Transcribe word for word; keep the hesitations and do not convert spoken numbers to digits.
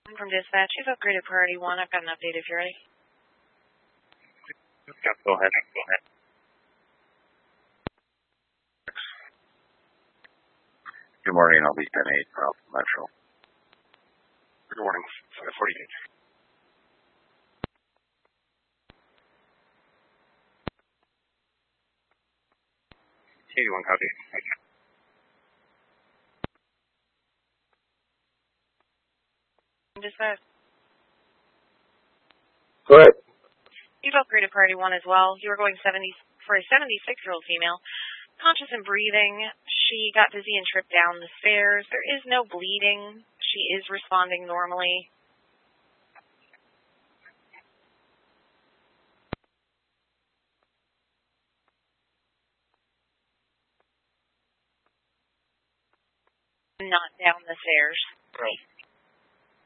From dispatch, you've upgraded priority one. I've got an update if you're ready. Yeah, go ahead. Go ahead. Good morning, I'll be ten eight, Alpha Metro. Good morning, five forty-eight. T one copy. Dispatch. Go ahead. You've upgraded priority one as well. You were going seventy for a seventy-six-year-old female, conscious and breathing. She got dizzy and tripped down the stairs. There is no bleeding. She is responding normally. Not down the stairs. Right.